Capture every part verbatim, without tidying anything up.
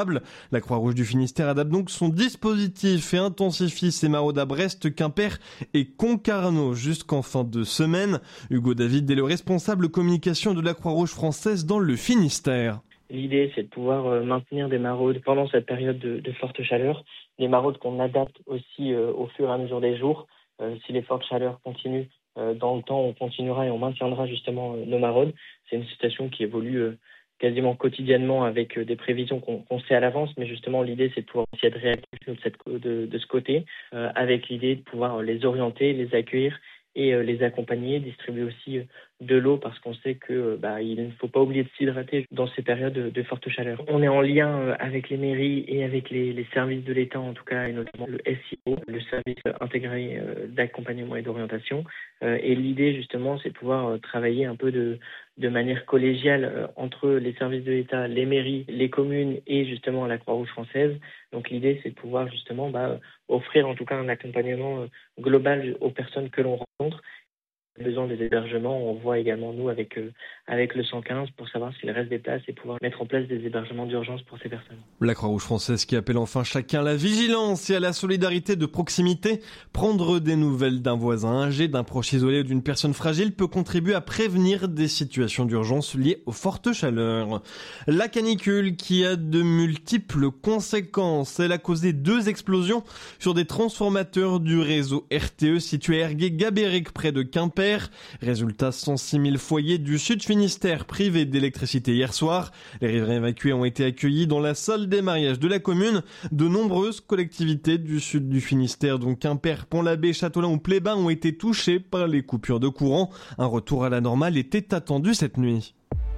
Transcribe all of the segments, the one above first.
La Croix-Rouge du Finistère adapte donc son dispositif et intensifie ses maraudes à Brest, Quimper et Concarneau jusqu'en fin de semaine. Hugo David est le responsable communication de la Croix-Rouge française dans le Finistère. L'idée, c'est de pouvoir maintenir des maraudes pendant cette période de, de forte chaleur, des maraudes qu'on adapte aussi euh, au fur et à mesure des jours. Euh, si les fortes chaleurs continuent euh, dans le temps, on continuera et on maintiendra justement euh, nos maraudes. C'est une situation qui évolue euh, quasiment quotidiennement avec des prévisions qu'on, qu'on sait à l'avance, mais justement l'idée c'est de pouvoir aussi être réactif de, cette, de, de ce côté, euh, avec l'idée de pouvoir les orienter, les accueillir et euh, les accompagner, distribuer aussi euh, de l'eau parce qu'on sait que bah, il ne faut pas oublier de s'hydrater dans ces périodes de, de forte chaleur. On est en lien euh, avec les mairies et avec les, les services de l'État en tout cas, et notamment le S I O, le service intégré euh, d'accompagnement et d'orientation. Euh, et l'idée justement c'est de pouvoir euh, travailler un peu de de manière collégiale euh, entre les services de l'État, les mairies, les communes et justement la Croix-Rouge française. Donc l'idée c'est de pouvoir justement bah, offrir en tout cas un accompagnement euh, global aux personnes que l'on rencontre. Besoin des hébergements, on voit également nous avec euh, avec le cent quinze pour savoir s'il reste des places et pouvoir mettre en place des hébergements d'urgence pour ces personnes. La Croix-Rouge française qui appelle enfin chacun à la vigilance et à la solidarité de proximité. Prendre des nouvelles d'un voisin âgé, d'un proche isolé ou d'une personne fragile peut contribuer à prévenir des situations d'urgence liées aux fortes chaleurs. La canicule qui a de multiples conséquences. Elle a causé deux explosions sur des transformateurs du réseau R T E situé à Ergué-Gabéric près de Quimper. Résultat, cent six mille foyers du Sud Finistère privés d'électricité hier soir. Les riverains évacués ont été accueillis dans la salle des mariages de la commune. De nombreuses collectivités du Sud du Finistère, dont Quimper, Pont-l'Abbé, Châteaulin ou Plébat, ont été touchées par les coupures de courant. Un retour à la normale était attendu cette nuit.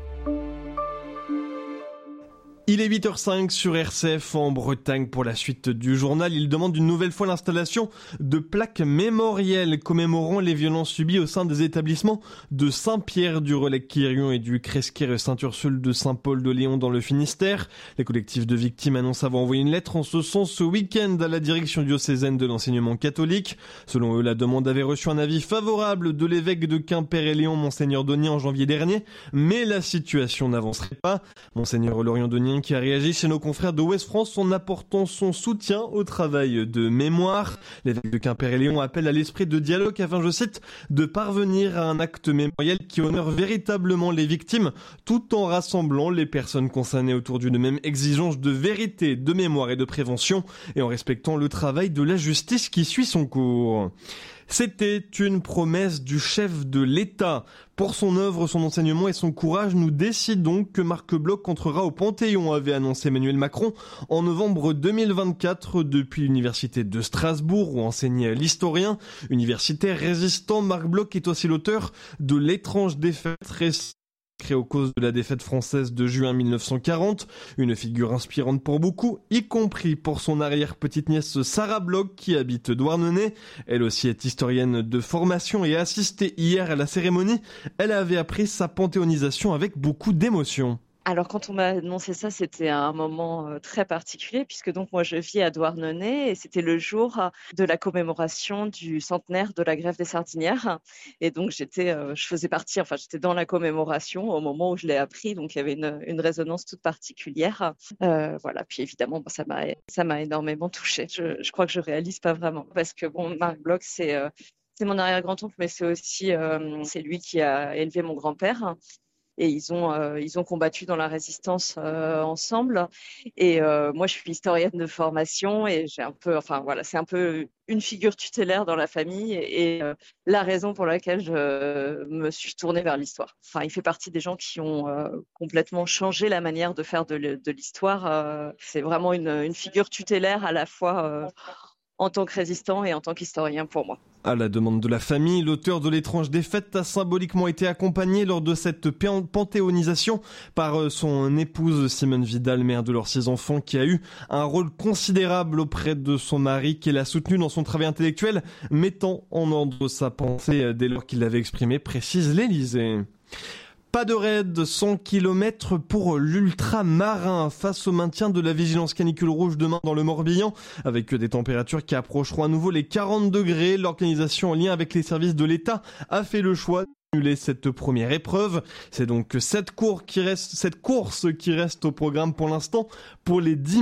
Il est huit heures cinq sur R C F en Bretagne pour la suite du journal. Il demande une nouvelle fois l'installation de plaques mémorielles commémorant les violences subies au sein des établissements de Saint-Pierre du Relecq-Quirion et du Cresquer et Saint-Ursule de Saint-Paul-de-Léon dans le Finistère. Les collectifs de victimes annoncent avoir envoyé une lettre en ce sens ce week-end à la direction diocésaine de l'enseignement catholique. Selon eux, la demande avait reçu un avis favorable de l'évêque de Quimper et Léon, Monseigneur Donnier, en janvier dernier, mais la situation n'avancerait pas. Monseigneur Lorient Donnier qui a réagi chez nos confrères de Ouest France en apportant son soutien au travail de mémoire. L'évêque de Quimper et Léon appelle à l'esprit de dialogue afin, je cite, de parvenir à un acte mémoriel qui honore véritablement les victimes tout en rassemblant les personnes concernées autour d'une même exigence de vérité, de mémoire et de prévention et en respectant le travail de la justice qui suit son cours. C'était une promesse du chef de l'État. Pour son œuvre, son enseignement et son courage, nous décidons que Marc Bloch entrera au Panthéon, avait annoncé Emmanuel Macron en novembre deux mille vingt-quatre depuis l'université de Strasbourg où enseignait l'historien. Universitaire résistant, Marc Bloch est aussi l'auteur de L'étrange défaite récente créé aux causes de la défaite française de juin mille neuf cent quarante, une figure inspirante pour beaucoup, y compris pour son arrière-petite-nièce Sarah Bloch qui habite Douarnenez. Elle aussi est historienne de formation et a assisté hier à la cérémonie. Elle avait appris sa panthéonisation avec beaucoup d'émotion. Alors quand on m'a annoncé ça, c'était un moment euh, très particulier puisque donc moi je vis à Douarnenez et c'était le jour de la commémoration du centenaire de la grève des Sardinières et donc j'étais, euh, je faisais partie, enfin j'étais dans la commémoration au moment où je l'ai appris, donc il y avait une, une résonance toute particulière. Euh, voilà, puis évidemment bon, ça m'a ça m'a énormément touchée. Je, je crois que je réalise pas vraiment parce que bon, Marc Bloch c'est euh, c'est mon arrière-grand-oncle, mais c'est aussi euh, c'est lui qui a élevé mon grand-père. Et ils ont euh, ils ont combattu dans la résistance euh, ensemble. Et euh, moi, je suis historienne de formation et j'ai un peu, enfin voilà, c'est un peu une figure tutélaire dans la famille et, et euh, la raison pour laquelle je me suis tournée vers l'histoire. Enfin, il fait partie des gens qui ont euh, complètement changé la manière de faire de, de l'histoire. Euh, c'est vraiment une, une figure tutélaire à la fois euh, en tant que résistant et en tant qu'historien pour moi. À la demande de la famille, l'auteur de L'étrange défaite a symboliquement été accompagné lors de cette panthéonisation par son épouse Simone Vidal, mère de leurs six enfants, qui a eu un rôle considérable auprès de son mari, qui l'a soutenu dans son travail intellectuel, mettant en ordre sa pensée dès lors qu'il l'avait exprimée, précise l'Élysée. Pas de raid, cent kilomètres pour l'ultramarin face au maintien de la vigilance canicule rouge demain dans le Morbihan. Avec des températures qui approcheront à nouveau les quarante degrés, l'organisation en lien avec les services de l'État a fait le choix annuler cette première épreuve. C'est donc cette course qui reste, cette course qui reste au programme pour l'instant pour les dix